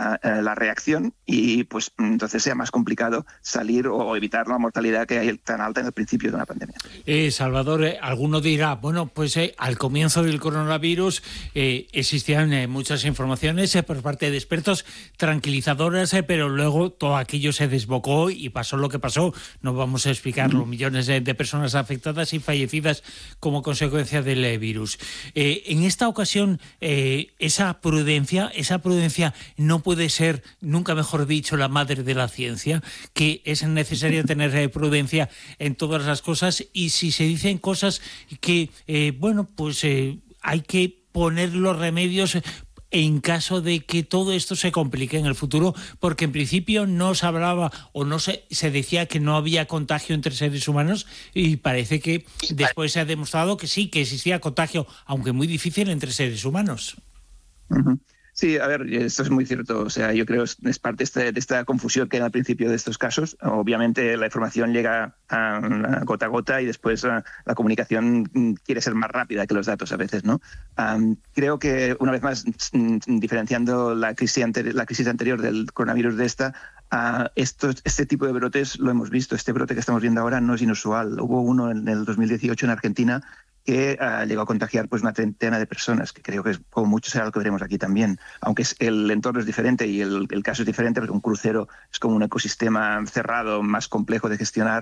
la reacción y pues entonces sea más complicado salir o evitar la mortalidad que hay tan alta en el principio de una pandemia. Salvador, alguno dirá, bueno, pues al comienzo del coronavirus existían muchas informaciones por parte de expertos tranquilizadoras, pero luego todo aquello se desbocó y pasó lo que pasó. No vamos a explicar los millones de personas afectadas y fallecidas como consecuencia del virus. En esta ocasión, esa prudencia no puede ser, nunca mejor dicho, la madre de la ciencia, que es necesario tener prudencia en todas las cosas, y si se dicen cosas que, hay que poner los remedios en caso de que todo esto se complique en el futuro, porque en principio no se hablaba o no se decía que no había contagio entre seres humanos, y parece que después se ha demostrado que sí, que existía contagio, aunque muy difícil, entre seres humanos. Uh-huh. Sí, a ver, esto es muy cierto. O sea, yo creo que es parte de esta confusión que hay al principio de estos casos. Obviamente la información llega a gota a gota y después la comunicación quiere ser más rápida que los datos a veces, ¿no? Creo que, una vez más, diferenciando la crisis anterior del coronavirus de esta, este tipo de brotes lo hemos visto. Este brote que estamos viendo ahora no es inusual. Hubo uno en el 2018 en Argentina que llegó a contagiar pues una treintena de personas, que creo que como mucho será lo que veremos aquí también, aunque el entorno es diferente y el caso es diferente, porque un crucero es como un ecosistema cerrado, más complejo de gestionar.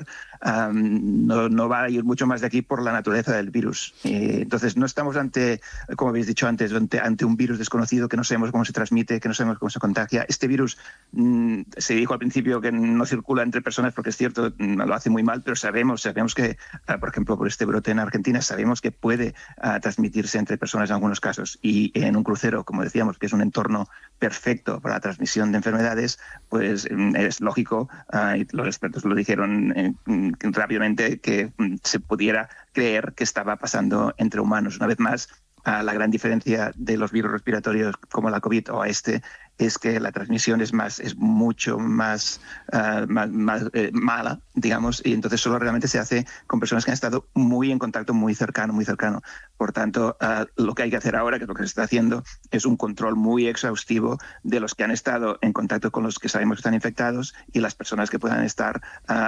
No va a ir mucho más de aquí por la naturaleza del virus. Entonces no estamos ante, como habéis dicho antes, ante un virus desconocido que no sabemos cómo se transmite, que no sabemos cómo se contagia. Este virus se dijo al principio que no circula entre personas, porque es cierto, lo hace muy mal, pero sabemos que, por ejemplo, por este brote en Argentina, sabemos que puede transmitirse entre personas en algunos casos, y en un crucero, como decíamos, que es un entorno perfecto para la transmisión de enfermedades, pues es lógico, y los expertos lo dijeron rápidamente, que se pudiera creer que estaba pasando entre humanos. Una vez más, la gran diferencia de los virus respiratorios como la COVID o este es que la transmisión es mucho más mala, digamos, y entonces solo realmente se hace con personas que han estado muy en contacto, muy cercano. Por tanto, lo que hay que hacer ahora, que es lo que se está haciendo, es un control muy exhaustivo de los que han estado en contacto con los que sabemos que están infectados y las personas que puedan estar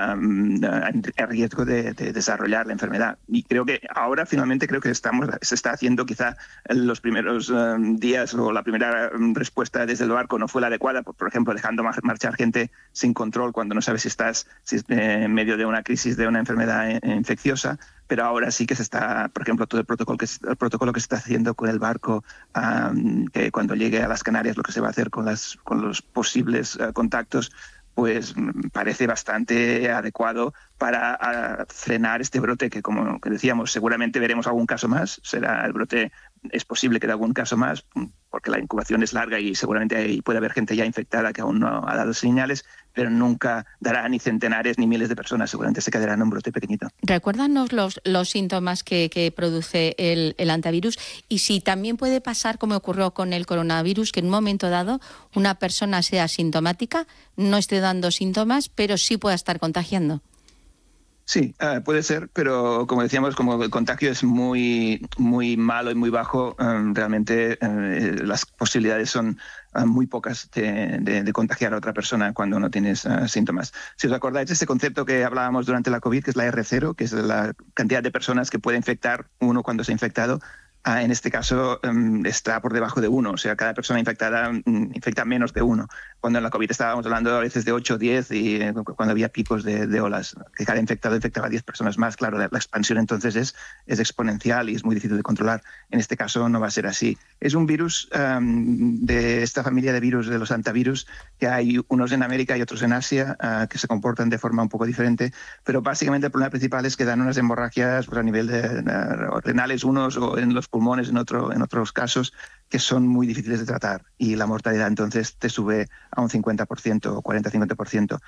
en riesgo de desarrollar la enfermedad. Y creo que ahora finalmente se está haciendo, quizá los primeros días o la primera respuesta desde el barco no fue la adecuada, por ejemplo, dejando marchar gente sin control cuando no sabes si estás en medio de una crisis de una enfermedad infecciosa. Pero ahora sí que se está, por ejemplo, todo el protocolo que se está haciendo con el barco, que cuando llegue a las Canarias lo que se va a hacer con los posibles contactos, pues parece bastante adecuado para frenar este brote, que, como decíamos, seguramente veremos algún caso más. Es posible que dé algún caso más, porque la incubación es larga y seguramente ahí puede haber gente ya infectada que aún no ha dado señales, pero nunca dará ni centenares ni miles de personas. Seguramente se quedará en un brote pequeñito. Recuérdanos los síntomas que produce el antivirus, y si también puede pasar, como ocurrió con el coronavirus, que en un momento dado una persona sea asintomática, no esté dando síntomas, pero sí pueda estar contagiando. Sí, puede ser, pero como decíamos, como el contagio es muy, muy malo y muy bajo, realmente las posibilidades son muy pocas de contagiar a otra persona cuando no tienes síntomas. Si os acordáis de este concepto que hablábamos durante la COVID, que es la R0, que es la cantidad de personas que puede infectar uno cuando se ha infectado, en este caso está por debajo de 1, o sea, cada persona infectada infecta menos de 1. Cuando en la COVID estábamos hablando a veces de 8 o 10, y cuando había picos de olas, que cada infectado infectaba a 10 personas más. Claro, la expansión entonces es exponencial y es muy difícil de controlar. En este caso no va a ser así. Es un virus de esta familia de virus, de los hantavirus, que hay unos en América y otros en Asia, que se comportan de forma un poco diferente, pero básicamente el problema principal es que dan unas hemorragias pues, a nivel de renales unos, o en los pulmones en otros casos, que son muy difíciles de tratar, y la mortalidad entonces te sube a un 50% o 40-50%.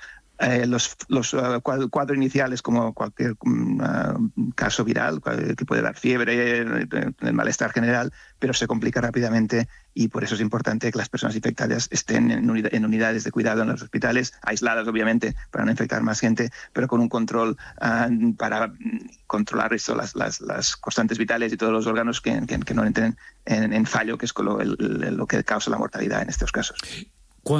El cuadro inicial es como cualquier caso viral, que puede dar fiebre, el malestar general, pero se complica rápidamente, y por eso es importante que las personas infectadas estén en unidades de cuidado en los hospitales, aisladas obviamente para no infectar más gente, pero con un control para controlar eso, las constantes vitales y todos los órganos que no entren en fallo, que es lo que causa la mortalidad en estos casos.